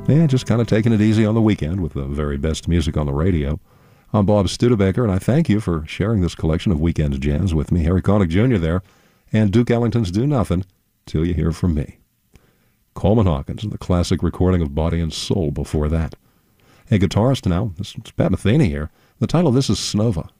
Yeah, just kind of taking it easy on the weekend with the very best music on the radio. I'm Bob Studebaker, and I thank you for sharing this collection of weekend jams with me. Harry Connick Jr. there, and Duke Ellington's Do Nothing Till You Hear From Me. Coleman Hawkins and the classic recording of Body and Soul before that. Hey, guitarist now, it's Pat Metheny here. The title of this is Snova.